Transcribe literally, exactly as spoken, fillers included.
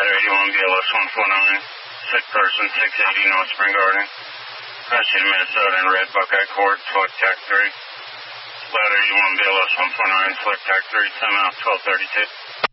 Ladder eighty-one B L S one four nine. Sick person, six eighty North Spring Garden. Crash to Minnesota and Red Buckeye Court, Select Tac three. Ladder eighty-one B L S one four nine, Select Tac three, send out twelve thirty-two.